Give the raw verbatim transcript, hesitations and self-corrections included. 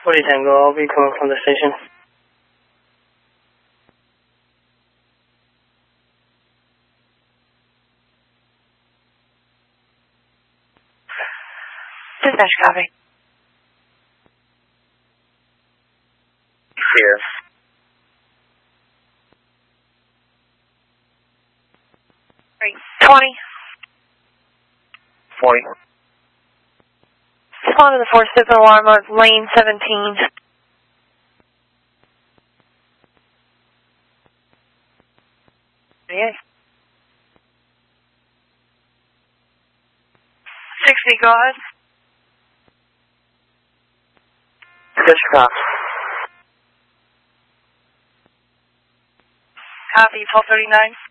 forty Tango, I'll be coming from the station. Dispatch copy. Here. Right. twenty. forty. Respond to the four step alarm on lane seventeen. Yes. sixty, go ahead. Dispatch copy. Copy, twelve thirty-nine.